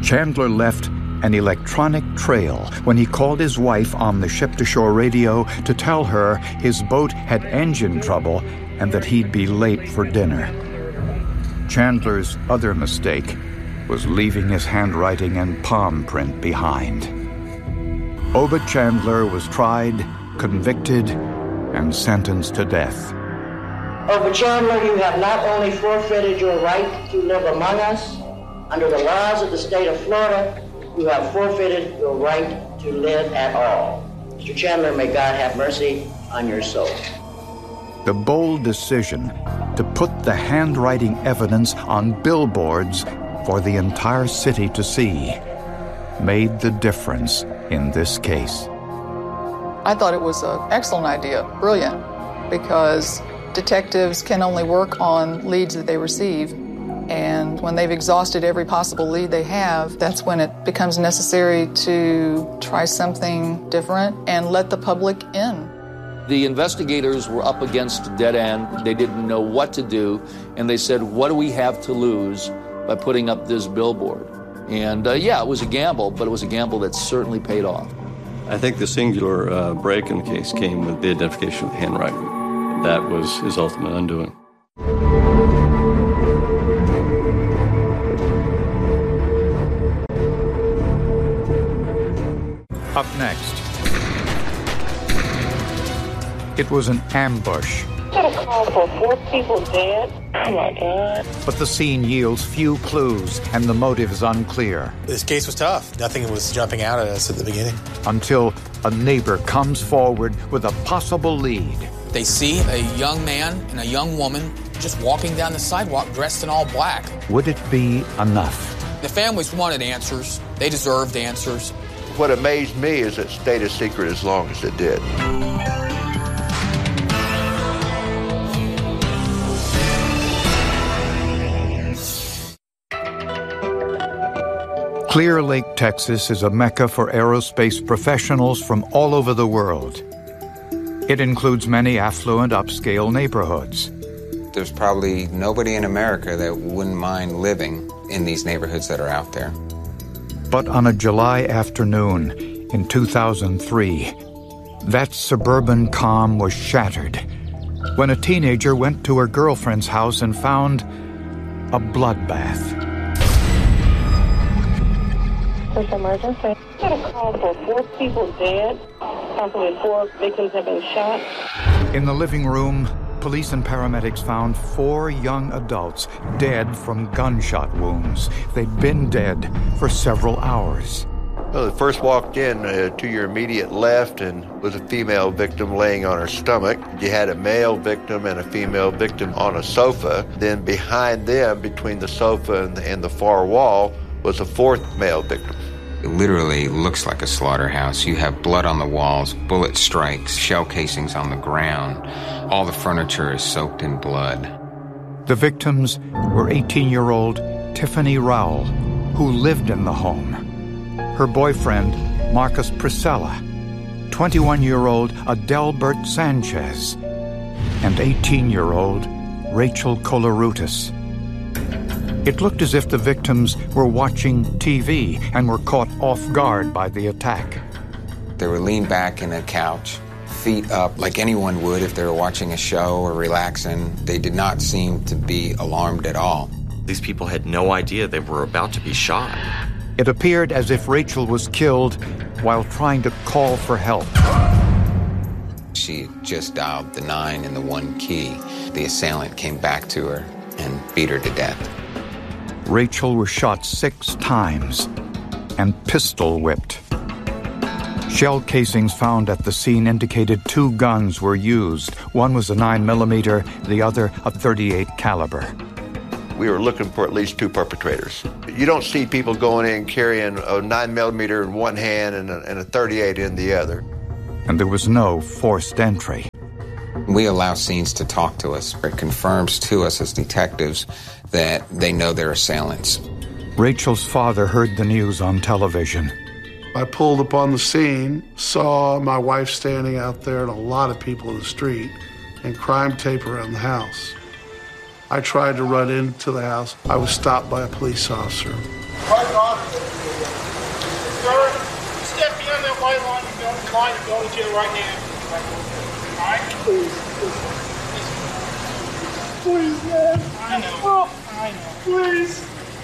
Chandler left an electronic trail when he called his wife on the ship-to-shore radio to tell her his boat had engine trouble and that he'd be late for dinner. Chandler's other mistake was leaving his handwriting and palm print behind. Obed Chandler was tried, convicted, and sentenced to death. Obed Chandler, you have not only forfeited your right to live among us, under the laws of the state of Florida, you have forfeited your right to live at all. Mr. Chandler, may God have mercy on your soul. The bold decision to put the handwriting evidence on billboards for the entire city to see made the difference in this case. I thought it was an excellent idea, brilliant, because detectives can only work on leads that they receive. And when they've exhausted every possible lead they have, that's when it becomes necessary to try something different and let the public in. The investigators were up against a dead end. They didn't know what to do. And they said, what do we have to lose by putting up this billboard? And it was a gamble, but it was a gamble that certainly paid off. I think the singular break in the case came with the identification of the handwriting. That was his ultimate undoing. Up next, it was an ambush. Got a call for 4 people dead. Oh my God. But the scene yields few clues and the motive is unclear. This case was tough. Nothing was jumping out at us at the beginning. Until a neighbor comes forward with a possible lead. They see a young man and a young woman just walking down the sidewalk dressed in all black. Would it be enough? The families wanted answers. They deserved answers. What amazed me is it stayed a secret as long as it did. Clear Lake, Texas is a mecca for aerospace professionals from all over the world. It includes many affluent, upscale neighborhoods. There's probably nobody in America that wouldn't mind living in these neighborhoods that are out there. But on a July afternoon in 2003, that suburban calm was shattered when a teenager went to her girlfriend's house and found a bloodbath. First emergency. Got a call for 4 people dead. Possibly 4 victims have been shot. In the living room, police and paramedics found 4 young adults dead from gunshot wounds. They'd been dead for several hours. Well, they first walked in to your immediate left and was a female victim laying on her stomach. You had a male victim and a female victim on a sofa. Then behind them, between the sofa and the far wall, was a 4th male victim. It literally looks like a slaughterhouse. You have blood on the walls, bullet strikes, shell casings on the ground. All the furniture is soaked in blood. The victims were 18-year-old Tiffany Rowell, who lived in the home. Her boyfriend, Marcus Priscilla, 21-year-old Adelbert Sanchez, and 18-year-old Rachel Colarutis. It looked as if the victims were watching TV and were caught off guard by the attack. They were leaned back in a couch, feet up like anyone would if they were watching a show or relaxing. They did not seem to be alarmed at all. These people had no idea they were about to be shot. It appeared as if Rachel was killed while trying to call for help. She just dialed the 9 and the 1 key. The assailant came back to her and beat her to death. Rachel was shot 6 times and pistol whipped. Shell casings found at the scene indicated 2 guns were used. One was a 9mm, the other a .38 caliber. We were looking for at least 2 perpetrators. You don't see people going in carrying a 9mm in one hand and a .38 in the other. And there was no forced entry. We allow scenes to talk to us. It confirms to us as detectives that they know their assailants. Rachel's father heard the news on television. I pulled up on the scene, saw my wife standing out there and a lot of people in the street, and crime tape around the house. I tried to run into the house. I was stopped by a police officer. Sir, step beyond that white line and go to jail right now. All right? Please. Please, man. I know. Oh, I know. Please.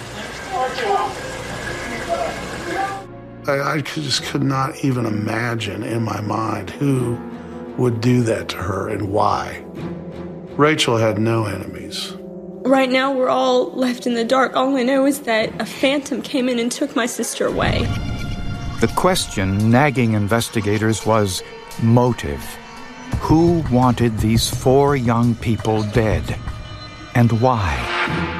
I just could not even imagine in my mind who would do that to her and why. Rachel had no enemies. Right now, we're all left in the dark. All I know is that a phantom came in and took my sister away. The question nagging investigators was motive. Who wanted these 4 young people dead? And why?